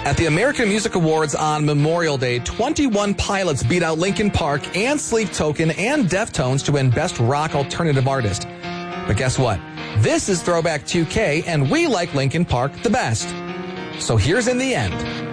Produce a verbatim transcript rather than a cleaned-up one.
At the American Music Awards on Memorial Day, twenty-one Pilots beat out Linkin Park and Sleep Token and Deftones to win Best Rock Alternative Artist. But guess what? This is Throwback two K, and we like Linkin Park the best. So here's In the End.